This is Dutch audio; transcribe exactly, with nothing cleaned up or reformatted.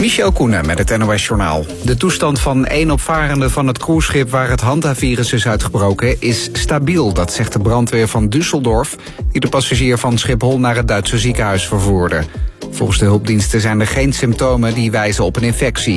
Michel Koenen met het N O S-journaal. De toestand van één opvarende van het cruiseschip waar het Hanta-virus is uitgebroken is stabiel. Dat zegt de brandweer van Düsseldorf, die de passagier van Schiphol naar het Duitse ziekenhuis vervoerde. Volgens de hulpdiensten zijn er geen symptomen die wijzen op een infectie.